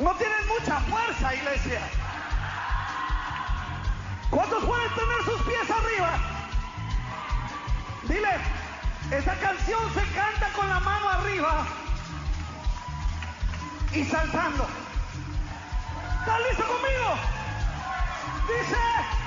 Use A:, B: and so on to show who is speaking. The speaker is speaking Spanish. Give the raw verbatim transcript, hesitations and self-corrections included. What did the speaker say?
A: No tienen mucha fuerza, iglesia. ¿Cuántos pueden tener sus pies arriba? Dile, esa canción se canta con la mano arriba y saltando. ¿Estás listo conmigo? Dice...